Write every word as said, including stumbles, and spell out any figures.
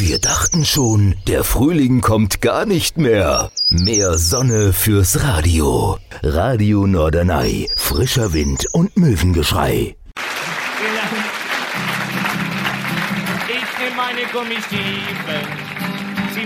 Wir dachten schon, der Frühling kommt gar nicht mehr. Mehr Sonne fürs Radio. Radio Norderney. Frischer Wind und Möwengeschrei. Ich nehme meine Gummistiefeln